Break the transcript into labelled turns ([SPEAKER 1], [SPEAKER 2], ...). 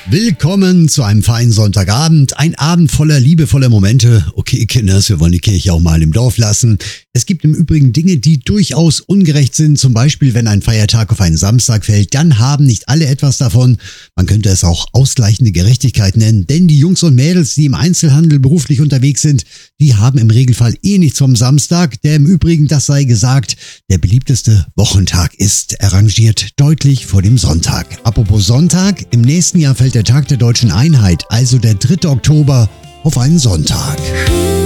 [SPEAKER 1] Willkommen zu einem feinen Sonntagabend. Ein Abend voller liebevoller Momente. Okay, Kinders, wir wollen die Kirche auch mal im Dorf lassen. Es gibt im Übrigen Dinge, die durchaus ungerecht sind. Zum Beispiel, wenn ein Feiertag auf einen Samstag fällt, dann haben nicht alle etwas davon. Man könnte es auch ausgleichende Gerechtigkeit nennen, denn die Jungs und Mädels, die im Einzelhandel beruflich unterwegs sind, die haben im Regelfall nichts vom Samstag, der im Übrigen, das sei gesagt, der beliebteste Wochentag ist, arrangiert deutlich vor dem Sonntag. Apropos Sonntag, im nächsten Jahr fällt der Tag der Deutschen Einheit, also der 3. Oktober, auf einen Sonntag.